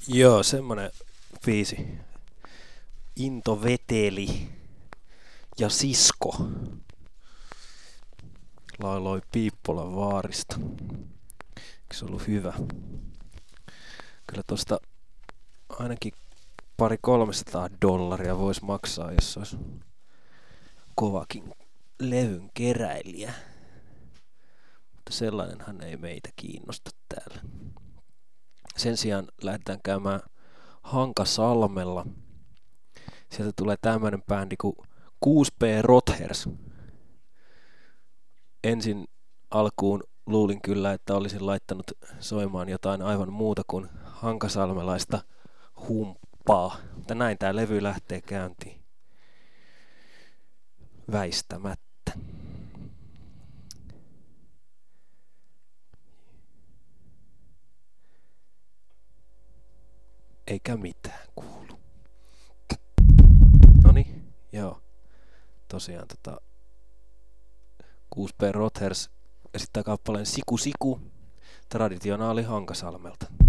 Joo, semmonen biisi. Into veteli ja sisko lauloi Piippolan vaarista. Eikö se ollut hyvä? Kyllä tosta ainakin pari 300 dollaria voisi maksaa, jos olisi kovakin levyn keräilijä. Mutta sellainenhan ei meitä kiinnosta täällä. Sen sijaan lähdetään käymään Hankasalmella. Sieltä tulee tämmönen bändi kuin 6P Rothers. Ensin alkuun luulin kyllä, että olisin laittanut soimaan jotain aivan muuta kuin hankasalmelaista humppaa. Mutta näin tää levy lähtee käyntiin. Väistämättä. Eikä mitään kuulu. Noniin, joo. Tosiaan 6P Rothers esittää kappaleen Siku Siku traditionaali Hankasalmelta.